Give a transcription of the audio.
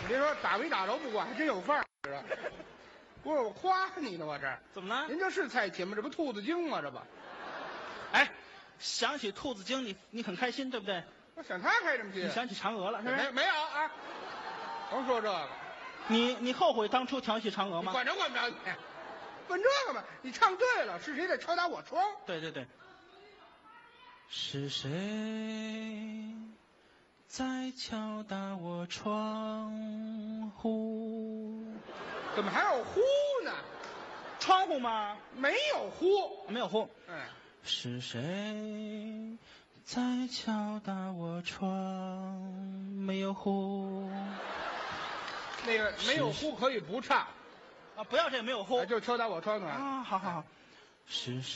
别说打没打着不管，还真有范儿。不是我夸你呢，我这怎么了？ 您这是菜禽吗？这不兔子精吗？这不， 哎，想起兔子精，你很开心，对不对？ 我想他开什么心？ 你想起嫦娥了，是不是？ 没有啊？甭说这个， 你后悔当初调戏嫦娥吗？ 管着管不着你。问这个吧，你唱对了，是谁在敲打我窗？ 对对对。是谁在敲打我窗户？ 怎么还有呼呢？ 窗户吗？ 没有呼， 没有呼。 哎， 是谁在敲打我窗？没有呼。 那个没有呼可以不唱啊，不要这个没有呼， 就敲打我窗呢。 啊，好好好，是谁？